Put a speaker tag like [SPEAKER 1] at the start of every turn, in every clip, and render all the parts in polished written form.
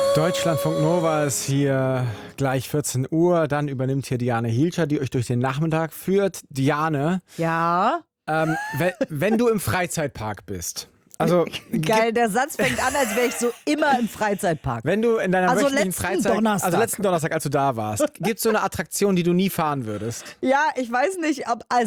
[SPEAKER 1] Deutschlandfunk Nova ist hier gleich 14 Uhr. Dann übernimmt hier Diane Hielscher, die euch durch den Nachmittag führt. Diane,
[SPEAKER 2] Ja.
[SPEAKER 1] wenn du im Freizeitpark bist, also
[SPEAKER 2] Geil, der Satz fängt an, als wäre ich so immer im Freizeitpark.
[SPEAKER 1] wenn du in deiner
[SPEAKER 2] Also
[SPEAKER 1] wöchentlichen
[SPEAKER 2] letzten
[SPEAKER 1] Freizeit,
[SPEAKER 2] Donnerstag.
[SPEAKER 1] also letzten Donnerstag, als du da warst, gibt es so eine Attraktion, die du nie fahren würdest?
[SPEAKER 2] Ja, ich weiß nicht,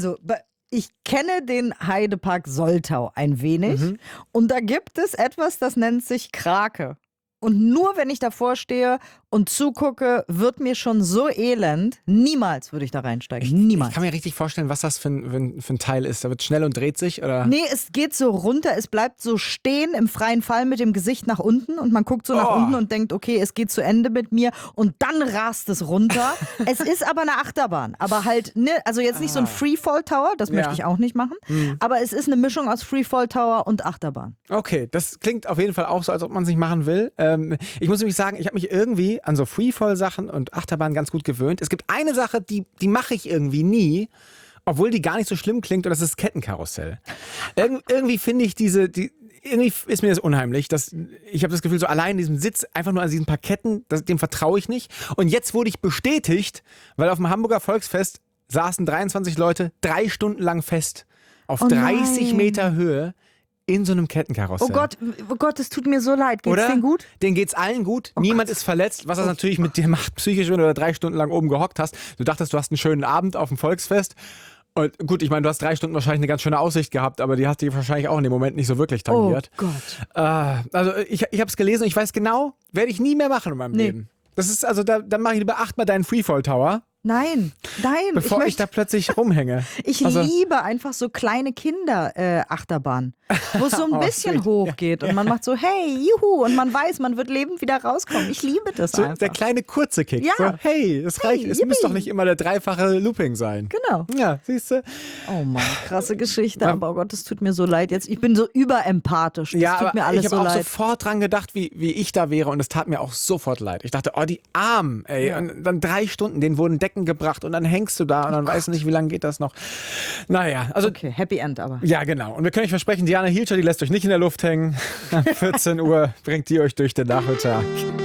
[SPEAKER 2] ich kenne den Heidepark Soltau ein wenig und da gibt es etwas, das nennt sich Krake. Und nur wenn ich davor stehe und zugucke, wird mir schon so elend. Niemals würde ich da reinsteigen. Niemals.
[SPEAKER 1] Ich kann mir richtig vorstellen, was das für ein Teil ist. Da wird schnell und dreht sich, oder?
[SPEAKER 2] Nee, es geht so runter, es bleibt so stehen im freien Fall mit dem Gesicht nach unten und man guckt so nach unten und denkt, okay, es geht zu Ende mit mir und dann rast es runter. Es ist aber eine Achterbahn, aber halt, ne, also jetzt nicht so ein Freefall-Tower, das möchte ich auch nicht machen, aber es ist eine Mischung aus Freefall-Tower und Achterbahn.
[SPEAKER 1] Okay, das klingt auf jeden Fall auch so, als ob man es nicht machen will. Ich muss nämlich sagen, ich habe mich irgendwie an so Freefall-Sachen und Achterbahnen ganz gut gewöhnt. Es gibt eine Sache, die mache ich irgendwie nie, obwohl die gar nicht so schlimm klingt, und das ist Kettenkarussell. Irgendwie finde ich irgendwie ist mir das unheimlich. Ich habe das Gefühl, so allein in diesem Sitz, einfach nur an diesen Parketten, dem vertraue ich nicht. Und jetzt wurde ich bestätigt, weil auf dem Hamburger Volksfest saßen 23 Leute 3 Stunden lang fest auf 30 Meter Höhe in so einem Kettenkarussell.
[SPEAKER 2] Oh Gott, es tut mir so leid. Geht's denen gut?
[SPEAKER 1] Denen geht's allen gut. Niemand ist verletzt, was das natürlich mit dir macht, psychisch, wenn du da 3 Stunden lang oben gehockt hast. Du dachtest, du hast einen schönen Abend auf dem Volksfest. Und gut, ich meine, du hast 3 Stunden wahrscheinlich eine ganz schöne Aussicht gehabt, aber die hast dich wahrscheinlich auch in dem Moment nicht so wirklich tangiert.
[SPEAKER 2] Oh Gott.
[SPEAKER 1] Also ich habe es gelesen und ich weiß genau, werde ich nie mehr machen in meinem Leben. Das ist, also da mache ich lieber 8-mal deinen Freefall-Tower.
[SPEAKER 2] Nein.
[SPEAKER 1] Bevor ich da plötzlich rumhänge.
[SPEAKER 2] Ich liebe einfach so kleine Kinder-Achterbahnen, wo es so ein bisschen
[SPEAKER 1] sweet.
[SPEAKER 2] hochgeht und man macht so, hey, juhu, und man weiß, man wird lebend wieder rauskommen. Ich liebe das
[SPEAKER 1] So
[SPEAKER 2] einfach.
[SPEAKER 1] der kleine kurze Kick.
[SPEAKER 2] Ja.
[SPEAKER 1] So, hey, es reicht. Es muss
[SPEAKER 2] yippie.
[SPEAKER 1] doch nicht immer der 3-fache Looping sein.
[SPEAKER 2] Genau.
[SPEAKER 1] Ja, siehst du?
[SPEAKER 2] Oh Mann, krasse Geschichte, aber oh Gott, es tut mir so leid. Jetzt, ich bin so überempathisch. Das
[SPEAKER 1] Ja,
[SPEAKER 2] tut
[SPEAKER 1] aber
[SPEAKER 2] mir alles
[SPEAKER 1] ich habe
[SPEAKER 2] so
[SPEAKER 1] auch
[SPEAKER 2] leid.
[SPEAKER 1] sofort dran gedacht, wie ich da wäre, und es tat mir auch sofort leid. Ich dachte, oh, die Armen, ey.
[SPEAKER 2] Ja.
[SPEAKER 1] Und dann 3 Stunden, denen wurden Decken gebracht und dann hängst du da und dann weißt du nicht, wie lange geht das noch. Naja, also
[SPEAKER 2] Okay, Happy End aber.
[SPEAKER 1] ja, genau. Und wir können euch versprechen, Diana Hielscher, die lässt euch nicht in der Luft hängen. 14 Uhr bringt die euch durch den Nachmittag.